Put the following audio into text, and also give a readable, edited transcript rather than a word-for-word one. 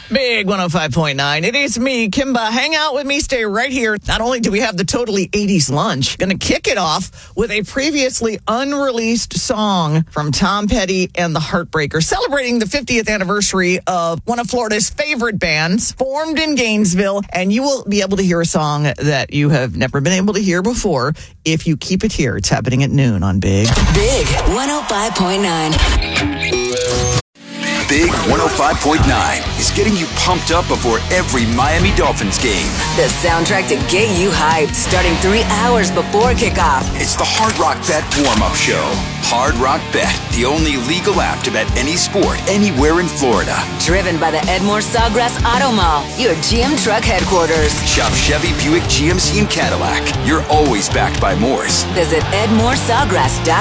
Big 105.9. It is me, Kimba. Hang out with me. Stay right here. Not only do we have the totally 80s lunch, going to kick it off with a previously unreleased song from Tom Petty and the Heartbreakers, celebrating the 50th anniversary of one of Florida's favorite bands, formed in Gainesville. And you will be able to hear a song that you have never been able to hear before if you keep it here. It's happening at noon on Big 105.9. Big 105.9 is getting you pumped up before every Miami Dolphins game. The soundtrack to get you hyped, starting 3 hours before kickoff. It's the Hard Rock Bet warm-up show. Hard Rock Bet, the only legal app to bet any sport anywhere in Florida. Driven by the Edmore Sawgrass Auto Mall, your GM truck headquarters. Shop Chevy, Buick, GMC, and Cadillac. You're always backed by Moore's. Visit edmoresawgrass.com.